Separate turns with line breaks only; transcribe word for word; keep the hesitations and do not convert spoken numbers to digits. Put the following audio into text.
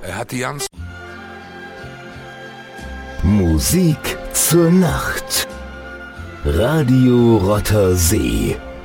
Er hat die ganz...
Musik zur Nacht. Radio Rotter See.